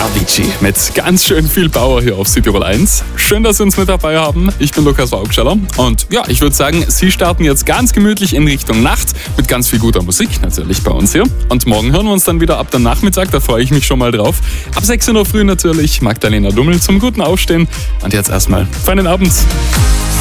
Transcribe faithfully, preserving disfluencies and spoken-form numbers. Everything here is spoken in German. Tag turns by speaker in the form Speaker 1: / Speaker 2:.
Speaker 1: Avicii mit ganz schön viel Power hier auf Südtirol eins. Schön, dass Sie uns mit dabei haben. Ich bin Lukas Waugscheller und ja, ich würde sagen, Sie starten jetzt ganz gemütlich in Richtung Nacht mit ganz viel guter Musik, natürlich bei uns hier. Und morgen hören wir uns dann wieder ab dem Nachmittag, da freue ich mich schon mal drauf. Ab sechzehn Uhr früh natürlich Magdalena Dummel zum guten Aufstehen. Und jetzt erstmal feinen Abend.